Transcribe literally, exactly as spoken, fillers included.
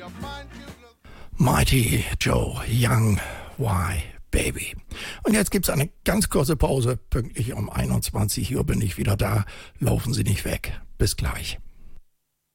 Mighty Joe Young, Why Baby. Und jetzt gibt's eine ganz kurze Pause. Pünktlich um einundzwanzig Uhr bin ich wieder da. Laufen Sie nicht weg. Bis gleich.